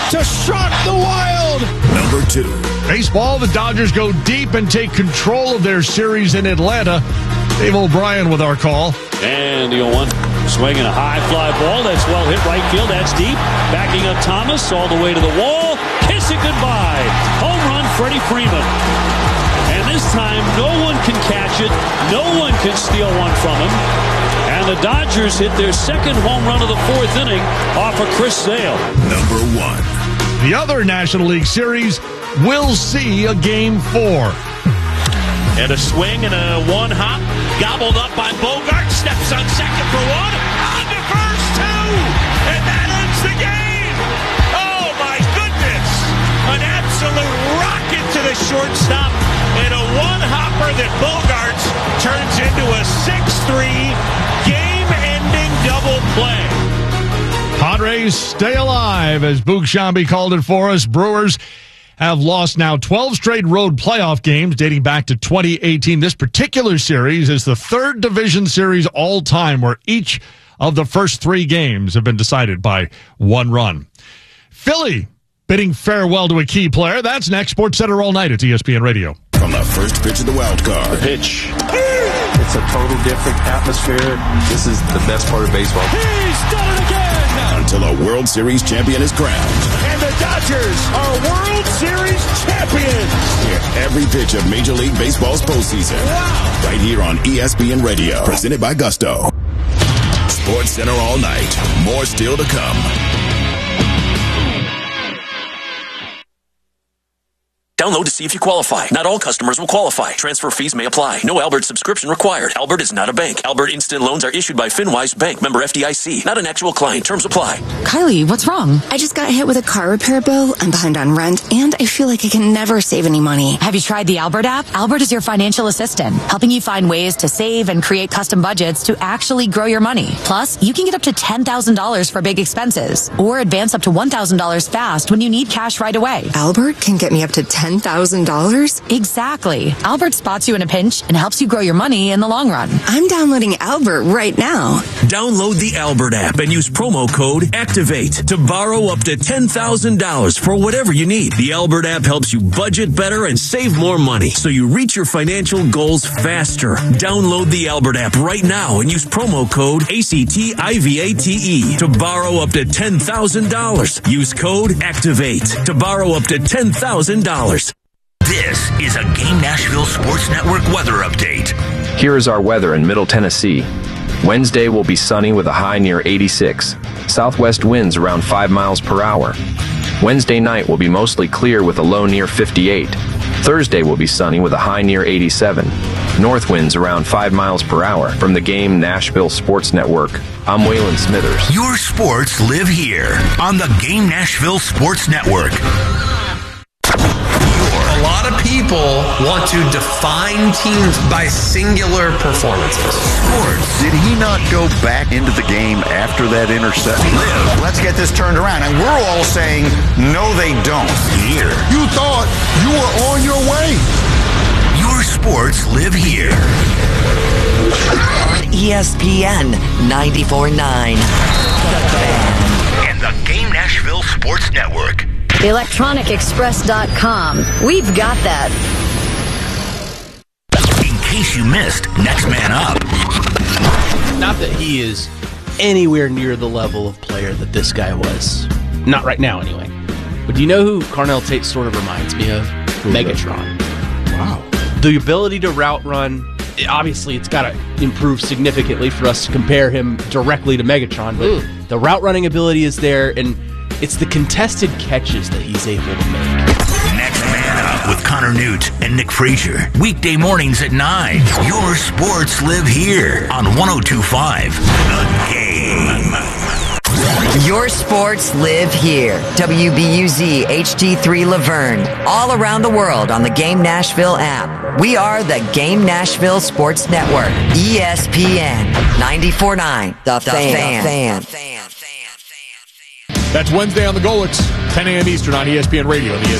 to shock the Wild. Number 2. Baseball, the Dodgers go deep and take control of their series in Atlanta. Dave O'Brien with our call. And the 0-1. Swinging a high fly ball. That's well hit right field. That's deep. Backing up Thomas all the way to the wall. Kiss it goodbye. Home run, Freddie Freeman. And this time, no one can catch it. No one can steal one from him. And the Dodgers hit their second home run of the 4th inning off of Chris Sale. Number 1. The other National League Series will see a Game 4. And a swing and a one hop. Gobbled up by Bogart. Steps on second for one. On to first, two. And that ends the game. Oh, my goodness. An absolute rocket to the shortstop. And a one-hopper that Bogarts turns into a 6-3 game-ending double play. Padres stay alive, as Boog Sciambi called it for us. Brewers have lost now 12 straight road playoff games dating back to 2018. This particular series is the 3rd division series all time where each of the first 3 games have been decided by 1 run. Philly bidding farewell to a key player. That's next. Sports Center all night at ESPN Radio. From the first pitch of the wild card. The pitch. It's a total different atmosphere. This is the best part of baseball. He's done it again. Until a World Series champion is crowned. And the Dodgers are World Series champions. Hear every pitch of Major League Baseball's postseason. Wow. Right here on ESPN Radio. Presented by Gusto. Sports Center all night. More still to come. Download to see if you qualify. Not all customers will qualify. Transfer fees may apply. No Albert subscription required. Albert is not a bank. Albert Instant Loans are issued by FinWise Bank, member FDIC. Not an actual client. Terms apply. Kylie, what's wrong? I just got hit with a car repair bill. I'm behind on rent, and I feel like I can never save any money. Have you tried the Albert app? Albert is your financial assistant, helping you find ways to save and create custom budgets to actually grow your money. Plus, you can get up to $10,000 for big expenses, or advance up to $1,000 fast when you need cash right away. Albert can get me up to $10,000? Exactly. Albert spots you in a pinch and helps you grow your money in the long run. I'm downloading Albert right now. Download the Albert app and use promo code ACTIVATE to borrow up to $10,000 for whatever you need. The Albert app helps you budget better and save more money so you reach your financial goals faster. Download the Albert app right now and use promo code ACTIVATE to borrow up to $10,000. Use code ACTIVATE to borrow up to $10,000. This is a Game Nashville Sports Network weather update. Here is our weather in Middle Tennessee. Wednesday will be sunny with a high near 86. Southwest winds around 5 miles per hour. Wednesday night will be mostly clear with a low near 58. Thursday will be sunny with a high near 87. North winds around 5 miles per hour. From the Game Nashville Sports Network, I'm Waylon Smithers. Your sports live here on the Game Nashville Sports Network. A lot of people want to define teams by singular performances. Sports. Did he not go back into the game after that interception? Let's get this turned around. And we're all saying, no, they don't. Here. You thought you were on your way. Your sports live here. On ESPN 94.9. The Fan. And the Game Nashville Sports Network. ElectronicExpress.com. We've got that. In case you missed, Next Man Up. Not that he is anywhere near the level of player that this guy was. Not right now, anyway. But do you know who Carnell Tate sort of reminds me of? Megatron. Wow. The ability to route run, obviously it's got to improve significantly for us to compare him directly to Megatron, but the route running ability is there, and it's the contested catches that he's able to make. Next Man Up with Connor Newt and Nick Frazier. Weekday mornings at 9. Your sports live here on 102.5 The Game. Your sports live here. WBUZ HD3 Laverne. All around the world on the Game Nashville app. We are the Game Nashville Sports Network. ESPN 94.9. The Fan. That's Wednesday on the Golics, 10 a.m. Eastern on ESPN Radio.